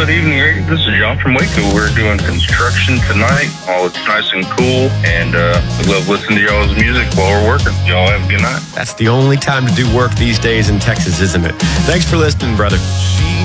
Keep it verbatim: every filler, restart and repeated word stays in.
Good evening, radio. This is John from Waco. We're doing construction tonight. Oh, it's nice and cool, and uh, we love listening to y'all's music while we're working. Y'all have a good night. That's the only time to do work these days in Texas, isn't it? Thanks for listening, brother.